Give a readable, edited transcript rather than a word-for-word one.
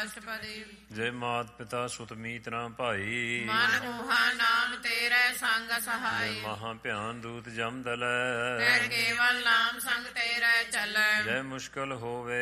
ਅਸ਼ਟਪਦੀ। ਜੈ ਮਾਤ ਪਿਤਾ ਸੁਤ ਮੀਤ ਨਾ ਭਾਈ, ਮਨ ਊਹਾ ਨਾਮ ਤੇਰੇ ਸੰਗ ਸਹਾਈ। ਮਹਾ ਭਿਆਨ ਦੂਤ ਜਮ ਦਲੈ, ਤੈ ਕੇਵਲ ਨਾਮ ਸੰਗ ਤੇਰੇ ਚੱਲੈ। ਜੈ ਮੁਸ਼ਕਲ ਹੋਵੇ